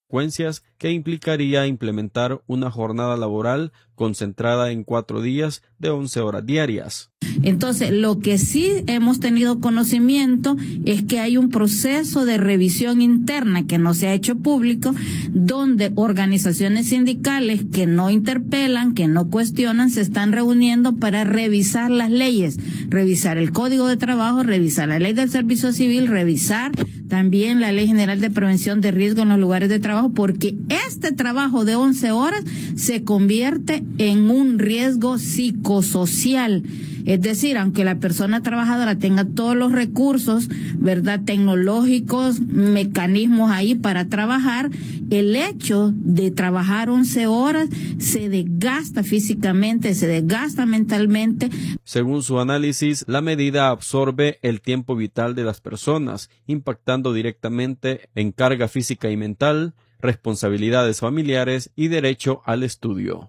consecuencias que implicaría implementar una jornada laboral concentrada en 4 días de 11 horas diarias. Entonces, lo que sí hemos tenido conocimiento es que hay un proceso de revisión interna que no se ha hecho público, donde organizaciones sindicales que no interpelan, que no cuestionan, se están reuniendo para revisar las leyes, revisar el Código de Trabajo, revisar la Ley del Servicio Civil, revisar también la Ley General de Prevención de Riesgo en los lugares de trabajo, porque este trabajo de 11 horas se convierte en un riesgo psicosocial. Es decir, aunque la persona trabajadora tenga todos los recursos, ¿verdad?, tecnológicos, mecanismos ahí para trabajar, el hecho de trabajar 11 horas se desgasta físicamente, se desgasta mentalmente. Según su análisis, la medida absorbe el tiempo vital de las personas, impactando directamente en carga física y mental, responsabilidades familiares y derecho al estudio.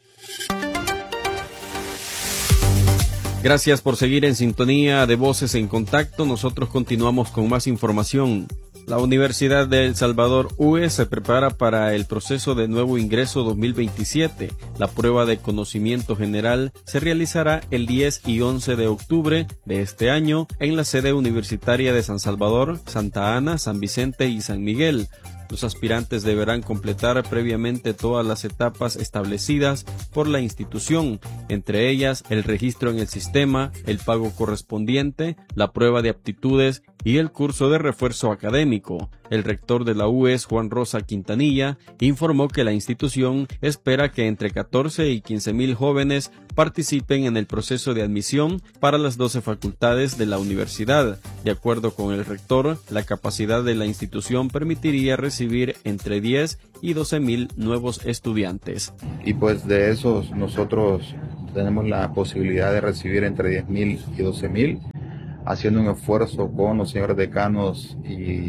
Gracias por seguir en sintonía de Voces en Contacto. Nosotros continuamos con más información. La Universidad de El Salvador UE se prepara para el proceso de nuevo ingreso 2027. La prueba de conocimiento general se realizará el 10 y 11 de octubre de este año en la sede universitaria de San Salvador, Santa Ana, San Vicente y San Miguel. Los aspirantes deberán completar previamente todas las etapas establecidas por la institución, entre ellas el registro en el sistema, el pago correspondiente, la prueba de aptitudes y el curso de refuerzo académico. El rector de la UES, Juan Rosa Quintanilla, informó que la institución espera que entre 14 y 15,000 jóvenes participen en el proceso de admisión para las 12 facultades de la universidad. De acuerdo con el rector, la capacidad de la institución permitiría recibir entre 10 y 12,000 nuevos estudiantes. Y pues de esos nosotros tenemos la posibilidad de recibir entre 10,000 y 12,000, haciendo un esfuerzo con los señores decanos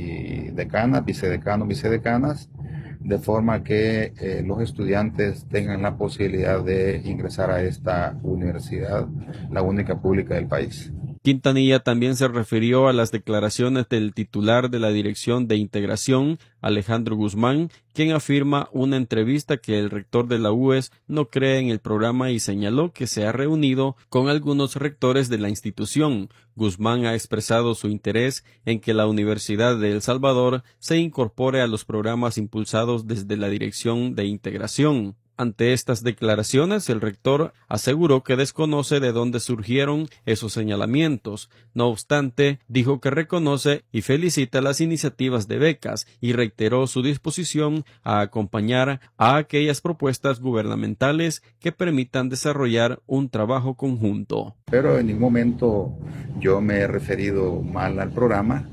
y decanas, vicedecanos, vicedecanas, de forma que los estudiantes tengan la posibilidad de ingresar a esta universidad, la única pública del país. Quintanilla también se refirió a las declaraciones del titular de la Dirección de Integración, Alejandro Guzmán, quien afirma en una entrevista que el rector de la UES no cree en el programa y señaló que se ha reunido con algunos rectores de la institución. Guzmán ha expresado su interés en que la Universidad de El Salvador se incorpore a los programas impulsados desde la Dirección de Integración. Ante estas declaraciones, el rector aseguró que desconoce de dónde surgieron esos señalamientos. No obstante, dijo que reconoce y felicita las iniciativas de becas y reiteró su disposición a acompañar a aquellas propuestas gubernamentales que permitan desarrollar un trabajo conjunto. Pero en ningún momento yo me he referido mal al programa,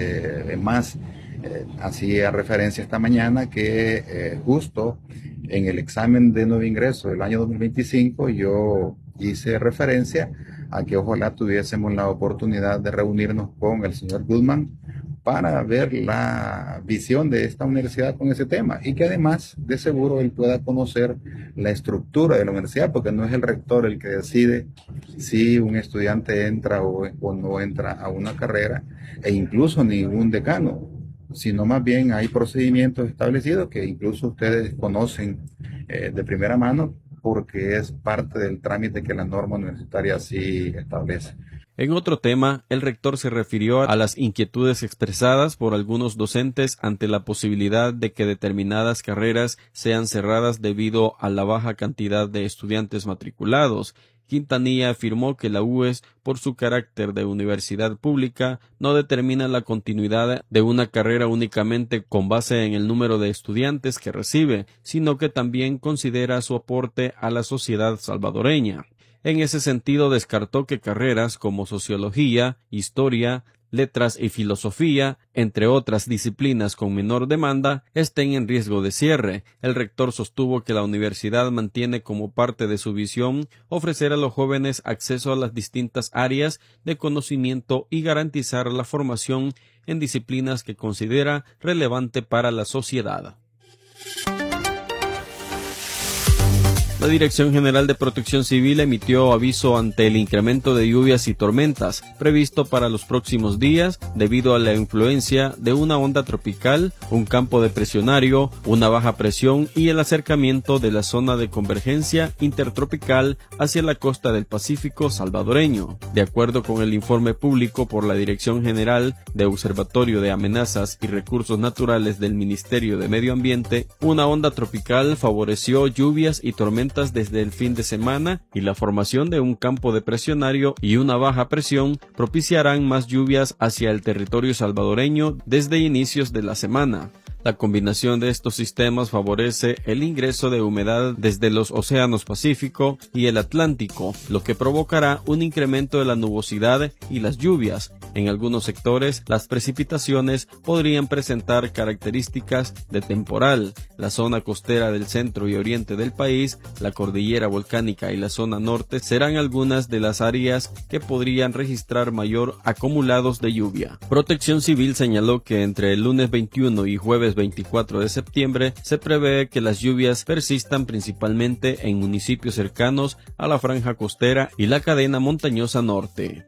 hacía referencia esta mañana que justo en el examen de nuevo ingreso del año 2025 yo hice referencia a que ojalá tuviésemos la oportunidad de reunirnos con el señor Guzmán para ver la visión de esta universidad con ese tema y que además de seguro él pueda conocer la estructura de la universidad, porque no es el rector el que decide si un estudiante entra o no entra a una carrera, e incluso ningún decano, sino más bien hay procedimientos establecidos que incluso ustedes conocen de primera mano porque es parte del trámite que la norma universitaria así establece. En otro tema, el rector se refirió a las inquietudes expresadas por algunos docentes ante la posibilidad de que determinadas carreras sean cerradas debido a la baja cantidad de estudiantes matriculados. Quintanilla afirmó que la UES, por su carácter de universidad pública, no determina la continuidad de una carrera únicamente con base en el número de estudiantes que recibe, sino que también considera su aporte a la sociedad salvadoreña. En ese sentido, descartó que carreras como sociología, historia, letras y filosofía, entre otras disciplinas con menor demanda, estén en riesgo de cierre. El rector sostuvo que la universidad mantiene como parte de su visión ofrecer a los jóvenes acceso a las distintas áreas de conocimiento y garantizar la formación en disciplinas que considera relevante para la sociedad. La Dirección General de Protección Civil emitió aviso ante el incremento de lluvias y tormentas previsto para los próximos días debido a la influencia de una onda tropical, un campo depresionario, una baja presión y el acercamiento de la zona de convergencia intertropical hacia la costa del Pacífico salvadoreño. De acuerdo con el informe público por la Dirección General de Observatorio de Amenazas y Recursos Naturales del Ministerio de Medio Ambiente, una onda tropical favoreció lluvias y tormentas desde el fin de semana y la formación de un campo depresionario y una baja presión propiciarán más lluvias hacia el territorio salvadoreño desde inicios de la semana. La combinación de estos sistemas favorece el ingreso de humedad desde los océanos Pacífico y el Atlántico, lo que provocará un incremento de la nubosidad y las lluvias. En algunos sectores, las precipitaciones podrían presentar características de temporal. La zona costera del centro y oriente del país, la cordillera volcánica y la zona norte serán algunas de las áreas que podrían registrar mayor acumulados de lluvia. Protección Civil señaló que entre el lunes 21 y jueves 24 de septiembre se prevé que las lluvias persistan principalmente en municipios cercanos a la franja costera y la cadena montañosa norte.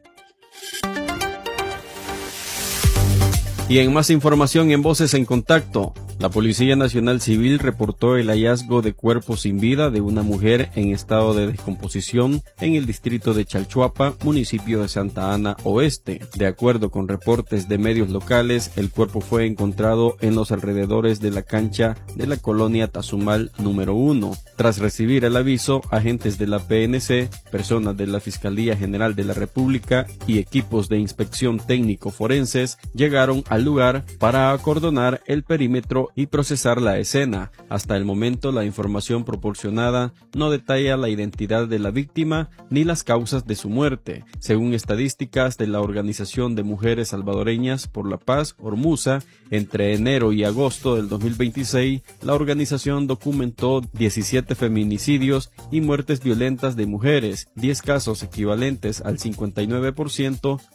Y en más información en Voces en Contacto, la Policía Nacional Civil reportó el hallazgo de cuerpo sin vida de una mujer en estado de descomposición en el distrito de Chalchuapa, municipio de Santa Ana Oeste. De acuerdo con reportes de medios locales, el cuerpo fue encontrado en los alrededores de la cancha de la colonia Tazumal número 1. Tras recibir el aviso, agentes de la PNC, personas de la Fiscalía General de la República y equipos de inspección técnico forenses llegaron al lugar para acordonar el perímetro y procesar la escena. Hasta el momento, la información proporcionada no detalla la identidad de la víctima ni las causas de su muerte. Según estadísticas de la Organización de Mujeres Salvadoreñas por la Paz, Ormusa, entre enero y agosto del 2026, la organización documentó 17 feminicidios y muertes violentas de mujeres, 10 casos equivalentes al 59%